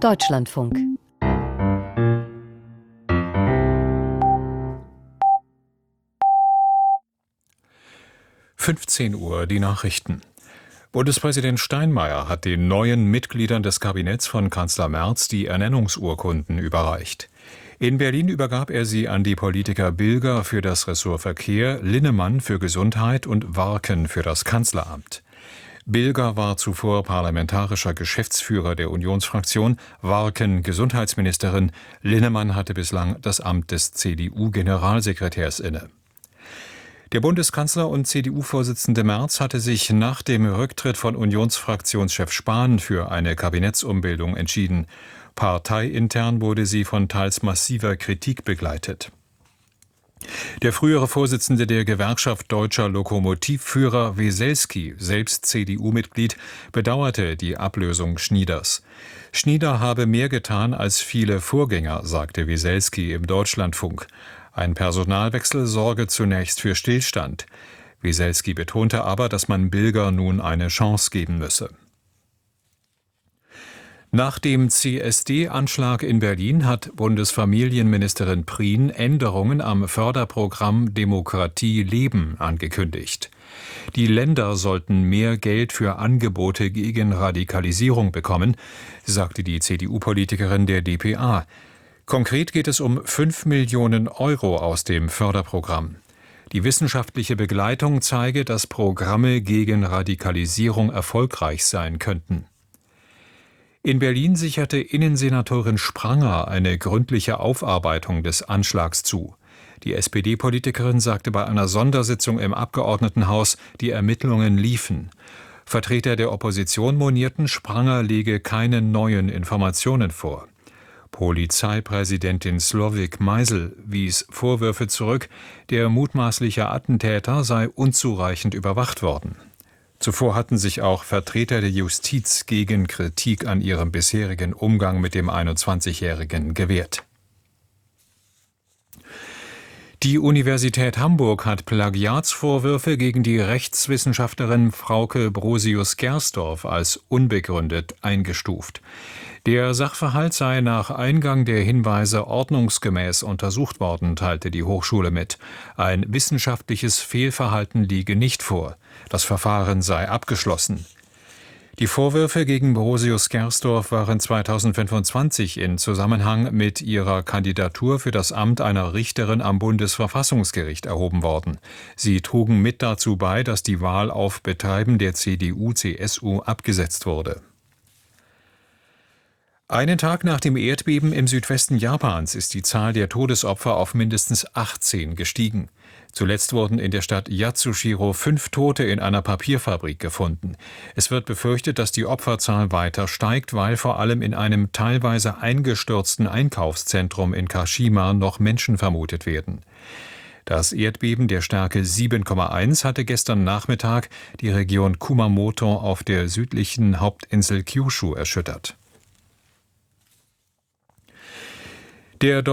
Deutschlandfunk. Uhr, die Nachrichten. Bundespräsident Steinmeier hat den neuen Mitgliedern des Kabinetts von Kanzler Merz die Ernennungsurkunden überreicht. In Berlin übergab er sie an die Politiker Bilger für das Ressort Verkehr, Linnemann für Gesundheit und Warken für das Kanzleramt. Bilger war zuvor parlamentarischer Geschäftsführer der Unionsfraktion, Warken Gesundheitsministerin, Linnemann hatte bislang das Amt des CDU-Generalsekretärs inne. Der Bundeskanzler und CDU-Vorsitzende Merz hatte sich nach dem Rücktritt von Unionsfraktionschef Spahn für eine Kabinettsumbildung entschieden. Parteiintern wurde sie von teils massiver Kritik begleitet. Der frühere Vorsitzende der Gewerkschaft Deutscher Lokomotivführer Weselski, selbst CDU-Mitglied, bedauerte die Ablösung Schnieders. Schnieder habe mehr getan als viele Vorgänger, sagte Weselski im Deutschlandfunk. Ein Personalwechsel sorge zunächst für Stillstand. Weselski betonte aber, dass man Bilger nun eine Chance geben müsse. Nach dem CSD-Anschlag in Berlin hat Bundesfamilienministerin Prien Änderungen am Förderprogramm Demokratie leben angekündigt. Die Länder sollten mehr Geld für Angebote gegen Radikalisierung bekommen, sagte die CDU-Politikerin der dpa. Konkret geht es um 5 Millionen Euro aus dem Förderprogramm. Die wissenschaftliche Begleitung zeige, dass Programme gegen Radikalisierung erfolgreich sein könnten. In Berlin sicherte Innensenatorin Spranger eine gründliche Aufarbeitung des Anschlags zu. Die SPD-Politikerin sagte bei einer Sondersitzung im Abgeordnetenhaus, die Ermittlungen liefen. Vertreter der Opposition monierten, Spranger lege keine neuen Informationen vor. Polizeipräsidentin Slowik Meisel wies Vorwürfe zurück, der mutmaßliche Attentäter sei unzureichend überwacht worden. Zuvor hatten sich auch Vertreter der Justiz gegen Kritik an ihrem bisherigen Umgang mit dem 21-Jährigen gewehrt. Die Universität Hamburg hat Plagiatsvorwürfe gegen die Rechtswissenschaftlerin Frauke Brosius-Gersdorf als unbegründet eingestuft. Der Sachverhalt sei nach Eingang der Hinweise ordnungsgemäß untersucht worden, teilte die Hochschule mit. Ein wissenschaftliches Fehlverhalten liege nicht vor. Das Verfahren sei abgeschlossen. Die Vorwürfe gegen Brosius-Gersdorf waren 2025 in Zusammenhang mit ihrer Kandidatur für das Amt einer Richterin am Bundesverfassungsgericht erhoben worden. Sie trugen mit dazu bei, dass die Wahl auf Betreiben der CDU/CSU abgesetzt wurde. Einen Tag nach dem Erdbeben im Südwesten Japans ist die Zahl der Todesopfer auf mindestens 18 gestiegen. Zuletzt wurden in der Stadt Yatsushiro 5 Tote in einer Papierfabrik gefunden. Es wird befürchtet, dass die Opferzahl weiter steigt, weil vor allem in einem teilweise eingestürzten Einkaufszentrum in Kashima noch Menschen vermutet werden. Das Erdbeben der Stärke 7,1 hatte gestern Nachmittag die Region Kumamoto auf der südlichen Hauptinsel Kyushu erschüttert. Der